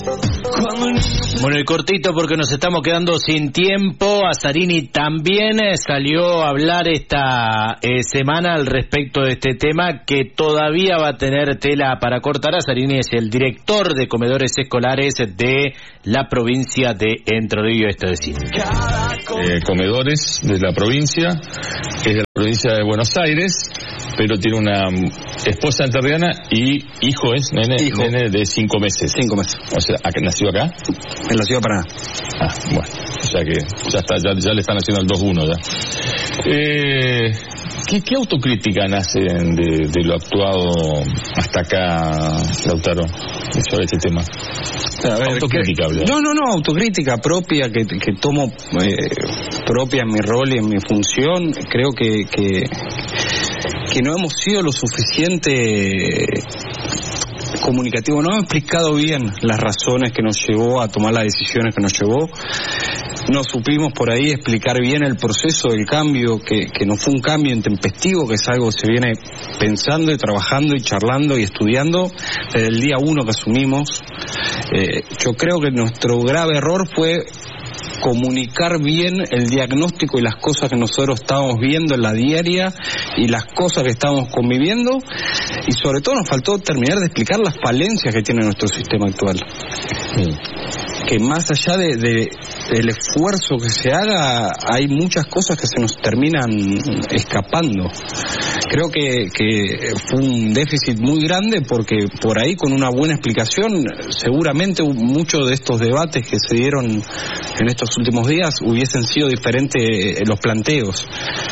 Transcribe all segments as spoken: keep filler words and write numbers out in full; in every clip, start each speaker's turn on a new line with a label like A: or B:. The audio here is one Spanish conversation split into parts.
A: Bueno, y cortito porque nos estamos quedando sin tiempo. Azzarini también salió a hablar esta eh, semana al respecto de este tema que todavía va a tener tela para cortar. Azzarini es el director de comedores escolares de la provincia de Entre Ríos, esto es decir.
B: Eh, comedores de la provincia, es de la provincia de Buenos Aires, pero tiene una esposa entrerriana y hijo es, nene,
C: hijo.
B: nene de cinco meses.
C: Cinco meses.
B: O sea, ¿nació acá?
C: En la ciudad de Paraná.
B: Ah, bueno, o sea que ya está, ya, ya le están haciendo el dos uno ya. Eh, ¿qué, ¿Qué autocrítica nace de, de lo actuado hasta acá, Lautaro, sobre este tema?
C: A ver,
B: autocrítica,
C: que, no, no, no, autocrítica propia que, que tomo eh, propia en mi rol y en mi función. Creo que, que, que no hemos sido lo suficiente comunicativo, no hemos explicado bien las razones que nos llevó a tomar las decisiones que nos llevó. No supimos por ahí explicar bien el proceso del cambio, que, que no fue un cambio intempestivo, que es algo que se viene pensando y trabajando y charlando y estudiando desde el día uno que asumimos. Eh, yo creo que nuestro grave error fue comunicar bien el diagnóstico y las cosas que nosotros estábamos viendo en la diaria y las cosas que estábamos conviviendo, y sobre todo nos faltó terminar de explicar las falencias que tiene nuestro sistema actual. Sí. Que más allá de, de del esfuerzo que se haga, hay muchas cosas que se nos terminan escapando. Creo que, que fue un déficit muy grande, porque por ahí con una buena explicación seguramente muchos de estos debates que se dieron en estos últimos días hubiesen sido diferentes los planteos.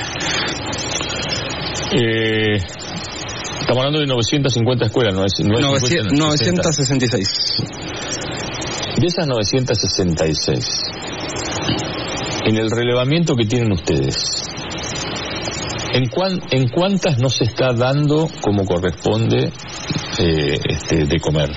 B: Eh, estamos hablando de novecientas cincuenta escuelas, ¿no es?
C: novecientas sesenta y seis.
B: De esas novecientas sesenta y seis, en el relevamiento que tienen ustedes, ¿en, cuán, en cuántas no se está dando como corresponde eh, este, de comer?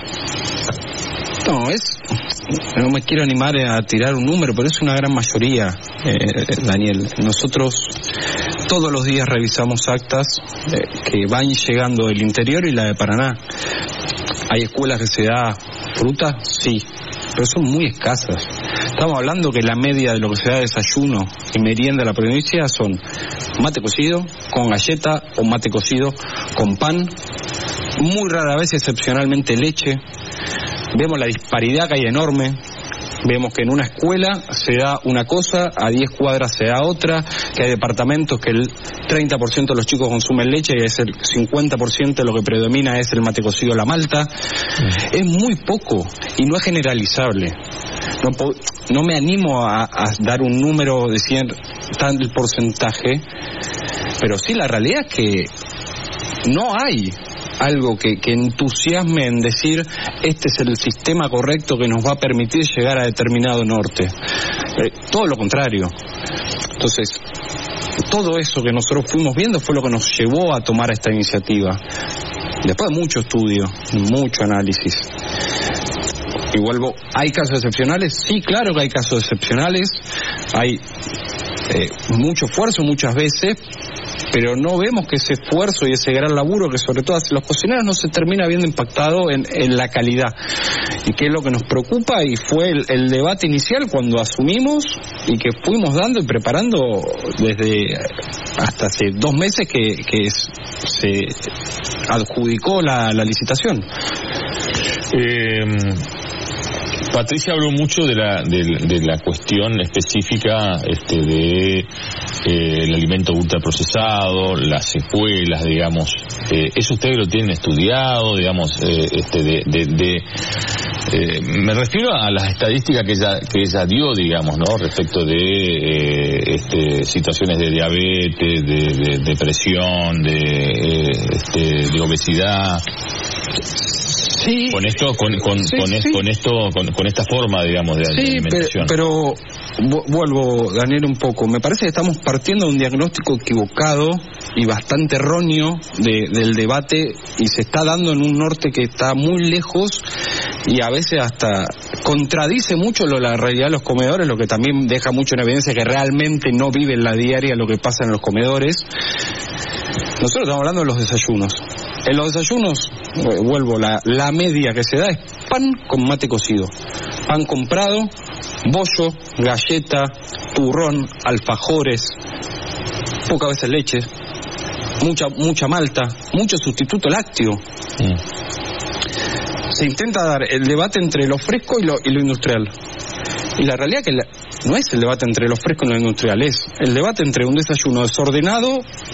C: No, es... No me quiero animar a tirar un número, pero es una gran mayoría, eh, Daniel. Nosotros todos los días revisamos actas eh, que van llegando del interior y la de Paraná. ¿Hay escuelas que se da fruta? Sí, pero son muy escasas. Estamos hablando que la media de lo que se da de desayuno y merienda en la provincia son mate cocido con galleta o mate cocido con pan, muy rara vez, excepcionalmente, leche. Vemos la disparidad que hay enorme. Vemos que en una escuela se da una cosa, a diez cuadras se da otra, que hay departamentos que el treinta por ciento de los chicos consumen leche y es el cincuenta por ciento de lo que predomina es el mate cocido, la malta. Mm. Es muy poco y no es generalizable. No, no me animo a, a dar un número de cien, tal porcentaje, pero sí la realidad es que no hay algo que, que entusiasme en decir este es el sistema correcto que nos va a permitir llegar a determinado norte. Eh, todo lo contrario. Entonces, todo eso que nosotros fuimos viendo fue lo que nos llevó a tomar esta iniciativa. Después de mucho estudio, mucho análisis. Y vuelvo, ¿hay casos excepcionales? Sí, claro que hay casos excepcionales. Hay eh, mucho esfuerzo muchas veces, pero no vemos que ese esfuerzo y ese gran laburo que sobre todo hacen los cocineros no se termina viendo impactado en, en la calidad. Y que es lo que nos preocupa, y fue el, el debate inicial cuando asumimos y que fuimos dando y preparando desde hasta hace dos meses que, que es, se adjudicó la, la licitación.
B: Eh... Patricia habló mucho de la de, de la cuestión específica este, de eh, el alimento ultraprocesado, las secuelas, digamos. Eh, ¿Eso ustedes lo tienen estudiado, digamos? Eh, este, de, de, de eh, me refiero a las estadísticas que ella que ella dio, digamos, ¿no? Respecto de eh, este, situaciones de diabetes, de, de depresión, de eh, este, de obesidad.
C: Sí,
B: con esto con con,
C: sí,
B: con,
C: sí.
B: con esto con, con esta forma, digamos, de,
C: sí,
B: de alimentación.
C: Pero, pero vuelvo, Daniel, un poco. Me parece que estamos partiendo de un diagnóstico equivocado y bastante erróneo de, del debate, y se está dando en un norte que está muy lejos y a veces hasta contradice mucho lo, la realidad de los comedores, lo que también deja mucho en evidencia que realmente no vive en la diaria lo que pasa en los comedores. Nosotros estamos hablando de los desayunos. En los desayunos, vuelvo, la, la media que se da es pan con mate cocido, pan comprado, bollo, galleta, turrón, alfajores, pocas veces leche, mucha mucha malta, mucho sustituto lácteo. Mm. Se intenta dar el debate entre lo fresco y lo, y lo industrial. Y la realidad que la, no es el debate entre lo fresco y lo industrial, es el debate entre un desayuno desordenado